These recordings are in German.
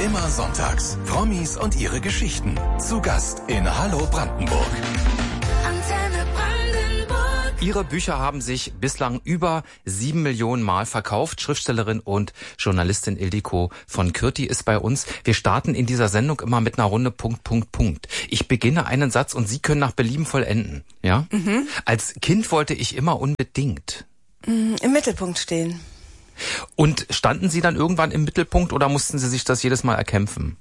Immer sonntags. Promis und ihre Geschichten. Zu Gast in Hallo Brandenburg. Antenne Brandenburg. Ihre Bücher haben sich bislang über 7 Millionen Mal verkauft. Schriftstellerin und Journalistin Ildiko von Kürti ist bei uns. Wir starten in dieser Sendung immer mit einer Runde Punkt. Ich beginne einen Satz und Sie können nach Belieben vollenden. Ja? Mhm. Als Kind wollte ich immer unbedingt im Mittelpunkt stehen. Und standen Sie dann irgendwann im Mittelpunkt oder mussten Sie sich das jedes Mal erkämpfen?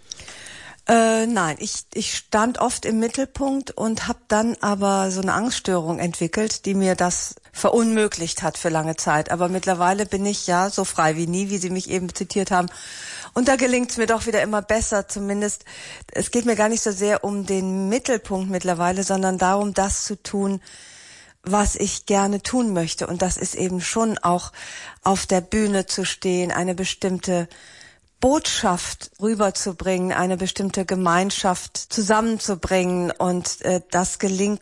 Nein, ich stand oft im Mittelpunkt und habe dann aber so eine Angststörung entwickelt, die mir das verunmöglicht hat für lange Zeit. Aber mittlerweile bin ich ja so frei wie nie, wie Sie mich eben zitiert haben. Und da gelingt es mir doch wieder immer besser, zumindest. Es geht mir gar nicht so sehr um den Mittelpunkt mittlerweile, sondern darum, das zu tun, was ich gerne tun möchte. Und das ist eben schon auch auf der Bühne zu stehen, eine bestimmte Botschaft rüberzubringen, eine bestimmte Gemeinschaft zusammenzubringen. Und das gelingt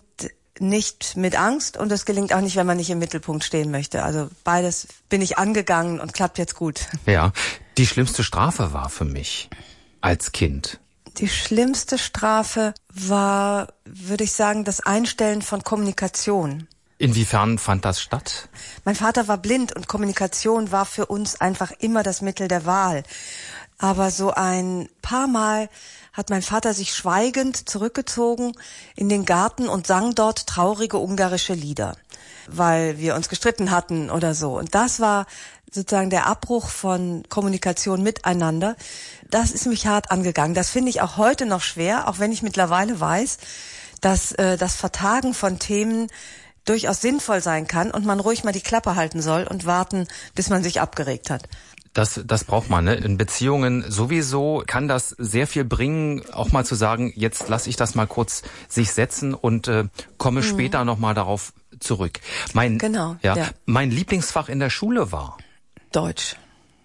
nicht mit Angst und es gelingt auch nicht, wenn man nicht im Mittelpunkt stehen möchte. Also beides bin ich angegangen und klappt jetzt gut. Ja, die schlimmste Strafe war für mich als Kind. Die schlimmste Strafe war, würde ich sagen, das Einstellen von Kommunikation. Inwiefern fand das statt? Mein Vater war blind und Kommunikation war für uns einfach immer das Mittel der Wahl. Aber so ein paar Mal hat mein Vater sich schweigend zurückgezogen in den Garten und sang dort traurige ungarische Lieder, weil wir uns gestritten hatten oder so. Und das war sozusagen der Abbruch von Kommunikation miteinander. Das ist mich hart angegangen. Das finde ich auch heute noch schwer, auch wenn ich mittlerweile weiß, dass das Vertagen von Themen durchaus sinnvoll sein kann und man ruhig mal die Klappe halten soll und warten, bis man sich abgeregt hat. Das braucht man, ne? In Beziehungen sowieso kann das sehr viel bringen, auch mal zu sagen, jetzt lasse ich das mal kurz sich setzen und komme später nochmal darauf zurück. Mein Lieblingsfach in der Schule war Deutsch.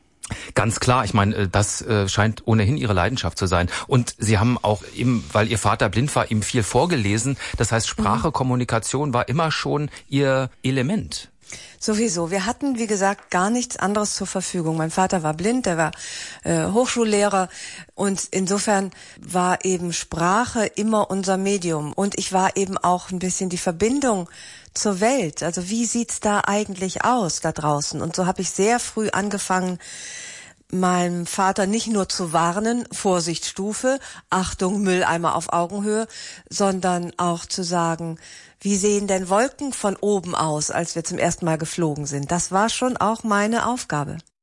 Ganz klar, ich meine, das scheint ohnehin Ihre Leidenschaft zu sein. Und Sie haben auch eben, weil Ihr Vater blind war, ihm viel vorgelesen. Das heißt, Sprache, Kommunikation war immer schon Ihr Element. Sowieso. Wir hatten, wie gesagt, gar nichts anderes zur Verfügung. Mein Vater war blind, der war Hochschullehrer und insofern war eben Sprache immer unser Medium. Und ich war eben auch ein bisschen die Verbindung zur Welt. Also wie sieht's da eigentlich aus da draußen? Und so habe ich sehr früh angefangen, meinem Vater nicht nur zu warnen, Vorsicht Stufe, Achtung Mülleimer auf Augenhöhe, sondern auch zu sagen, wie sehen denn Wolken von oben aus, als wir zum ersten Mal geflogen sind? Das war schon auch meine Aufgabe.